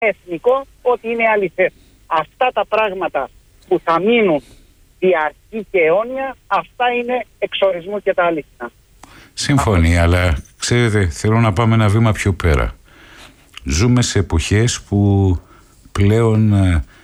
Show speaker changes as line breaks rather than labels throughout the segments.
εθνικό ότι είναι αληθές. Αυτά τα πράγματα που θα μείνουν διαρκή και αιώνια, αυτά είναι εξορισμού και τα αλήθεια.
Σύμφωνοι, αλλά ξέρετε, θέλω να πάμε ένα βήμα πιο πέρα. Ζούμε σε εποχές που πλέον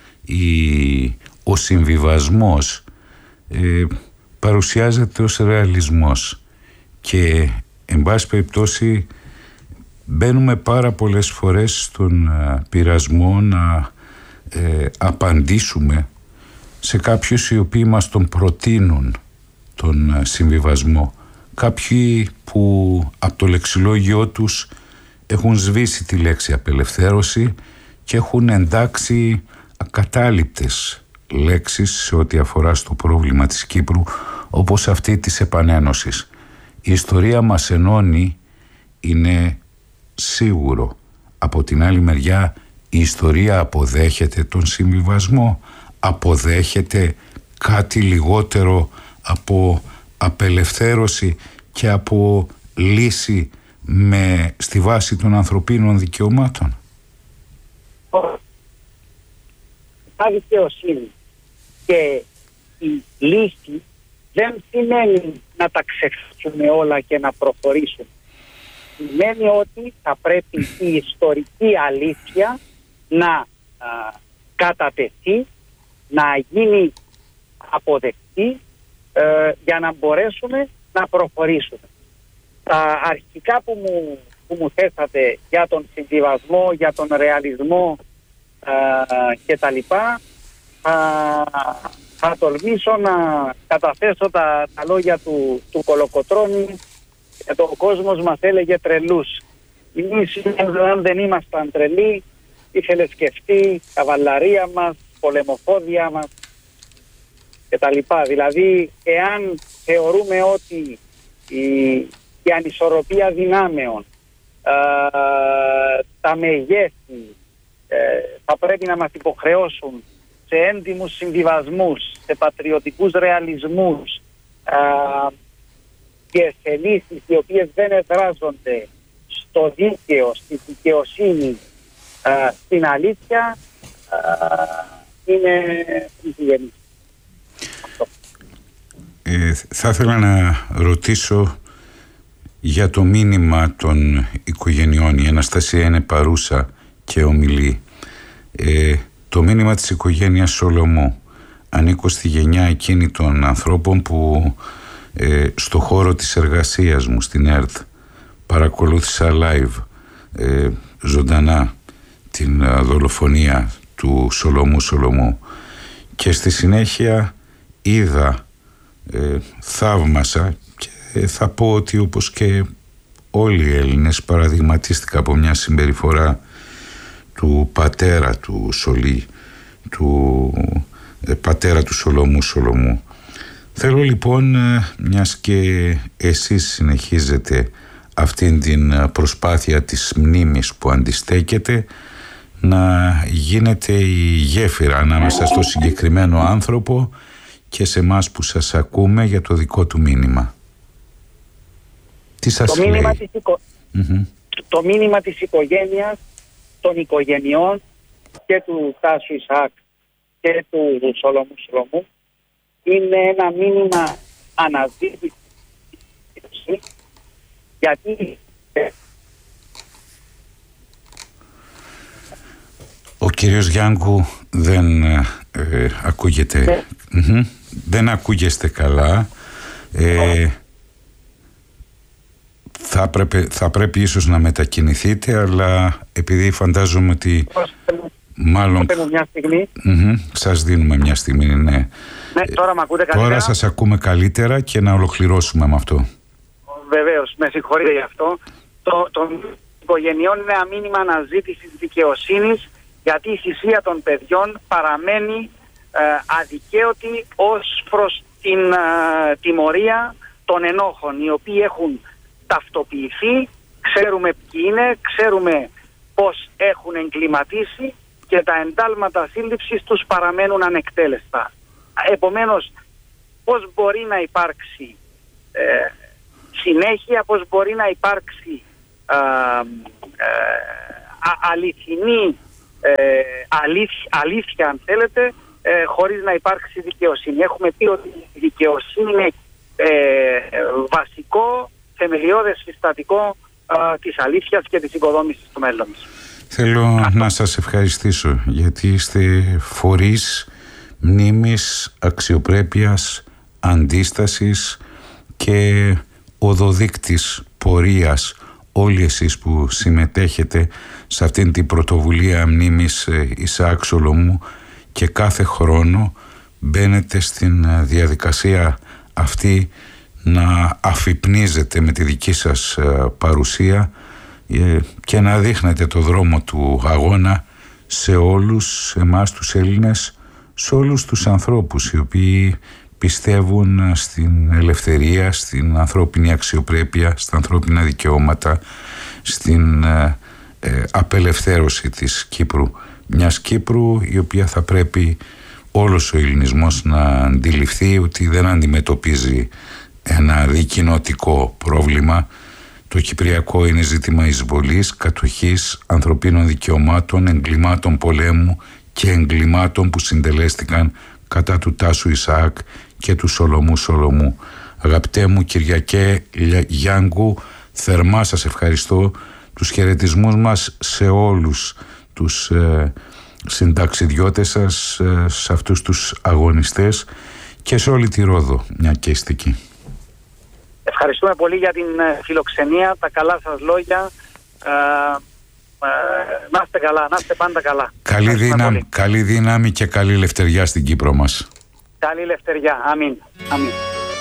ο συμβιβασμός παρουσιάζεται ως ρεαλισμός και εν πάση περιπτώσει μπαίνουμε πάρα πολλές φορές στον πειρασμό να απαντήσουμε σε κάποιους οι οποίοι μας τον προτείνουν τον συμβιβασμό. Κάποιοι που από το λεξιλόγιο τους έχουν σβήσει τη λέξη απελευθέρωση και έχουν εντάξει ακατάληπτες λέξεις σε ό,τι αφορά στο πρόβλημα της Κύπρου, όπως αυτή της επανένωσης. Η ιστορία μας ενώνει, είναι σίγουρο. Από την άλλη μεριά η ιστορία αποδέχεται τον συμβιβασμό, αποδέχεται κάτι λιγότερο από απελευθέρωση και από λύση στη βάση των ανθρωπίνων δικαιωμάτων.
Τα δικαιοσύνη και η λύση δεν σημαίνει να τα ξεχάσουμε όλα και να προχωρήσουμε. Σημαίνει ότι θα πρέπει η ιστορική αλήθεια να κατατεθεί, να γίνει αποδεκτή για να μπορέσουμε να προχωρήσουμε. Τα αρχικά που μου θέσατε για τον συμβιβασμό, για τον ρεαλισμό και τα λοιπά, θα τολμήσω να καταθέσω τα λόγια του Κολοκοτρώνη. Ο κόσμος μας έλεγε τρελούς. Εμείς αν δεν ήμασταν τρελοί, ήθελε σκεφτεί καβαλαρία μας, πολεμοφόδια μας και τα λοιπά. Δηλαδή, εάν θεωρούμε ότι η ανισορροπία δυνάμεων, τα μεγέθη θα πρέπει να μας υποχρεώσουν σε έντιμους συμβιβασμούς, σε πατριωτικούς ρεαλισμούς και σε λύσεις οι οποίες δεν εδράζονται στο δίκαιο, στη δικαιοσύνη, στην αλήθεια, είναι συγγενής.
Θα ήθελα να ρωτήσω για το μήνυμα των οικογενειών. Η Αναστασία είναι παρούσα και ομιλεί. Το μήνυμα της οικογένειας Σολομού. Ανήκω στη γενιά εκείνη των ανθρώπων που στο χώρο της εργασίας μου στην ΕΡΤ παρακολούθησα live ζωντανά την δολοφονία του Σολομού και στη συνέχεια είδα, θαύμασα και θα πω ότι όπως και όλοι οι Έλληνες παραδειγματίστηκα από μια συμπεριφορά του πατέρα του Σολή, του πατέρα του Σολομού. Θέλω λοιπόν, μιας και εσείς συνεχίζετε αυτήν την προσπάθεια της μνήμης που αντιστέκεται, να γίνετε η γέφυρα ανάμεσα στο συγκεκριμένο άνθρωπο και σε εμάς που σας ακούμε για το δικό του μήνυμα. Τι σας λέει?
Το μήνυμα της οικογένειας, των οικογενειών και του Τάσου Ισαάκ και του Σολομού είναι ένα μήνυμα αναζήτησης, γιατί
ο κύριος Γιάνγκου δεν ακούγεται. Δεν ακούγεστε καλά. Θα πρέπει ίσως να μετακινηθείτε, αλλά επειδή φαντάζομαι ότι μάλλον...
μια στιγμή.
Σας δίνουμε μια στιγμή, ναι.
Ναι, τώρα με ακούτε καλύτερα?
Τώρα σας ακούμε καλύτερα και να ολοκληρώσουμε με αυτό.
Βεβαίως, με συγχωρείτε γι' αυτό. Το οικογενειών είναι ένα μήνυμα αναζήτησης δικαιοσύνης, γιατί η θυσία των παιδιών παραμένει αδικαίωτη ως προς την τιμωρία των ενόχων, οι οποίοι έχουν ταυτοποιηθεί, ξέρουμε ποιοι είναι, ξέρουμε πώς έχουν εγκληματίσει και τα εντάλματα σύλληψης τους παραμένουν ανεκτέλεστα. Επομένως, πώς μπορεί να υπάρξει συνέχεια, πώς μπορεί να υπάρξει αληθινή αλήθεια αν θέλετε, χωρίς να υπάρξει δικαιοσύνη. Έχουμε πει ότι η δικαιοσύνη είναι βασικό, θεμελιώδες συστατικό της αλήθειας και της οικοδόμησης του μέλλοντος.
Θέλω να σας ευχαριστήσω γιατί είστε φορείς μνήμης, αξιοπρέπειας, αντίστασης και οδοδείκτης πορείας, όλοι εσείς που συμμετέχετε σε αυτήν την πρωτοβουλία μνήμης Ισαάκ Σολομού και κάθε χρόνο μπαίνετε στην διαδικασία αυτή να αφυπνίζετε με τη δική σας παρουσία και να δείχνετε το δρόμο του αγώνα σε όλους εμάς τους Έλληνες, σε όλους τους ανθρώπους οι οποίοι πιστεύουν στην ελευθερία, στην ανθρώπινη αξιοπρέπεια, στα ανθρώπινα δικαιώματα, στην απελευθέρωση της Κύπρου. Μιας Κύπρου η οποία θα πρέπει όλος ο ελληνισμός να αντιληφθεί ότι δεν αντιμετωπίζει ένα δικοινοτικό πρόβλημα. Το κυπριακό είναι ζήτημα εισβολής, κατοχής, ανθρωπίνων δικαιωμάτων, εγκλημάτων πολέμου και εγκλημάτων που συντελέστηκαν κατά του Τάσου Ισαάκ και του Σολομού. Αγαπητέ μου Κυριακέ Γιάνγκου, θερμά σας ευχαριστώ. Τους χαιρετισμούς μας σε όλους τους συνταξιδιώτες σας, σε αυτούς τους αγωνιστές και σε όλη τη Ρόδο, μια και είστε εκεί.
Ευχαριστούμε πολύ για την φιλοξενία, τα καλά σας λόγια. Να είστε καλά, να είστε πάντα καλά.
Καλή δύναμη και καλή ελευθεριά στην Κύπρο μας.
Καλή ελευθεριά. Αμήν.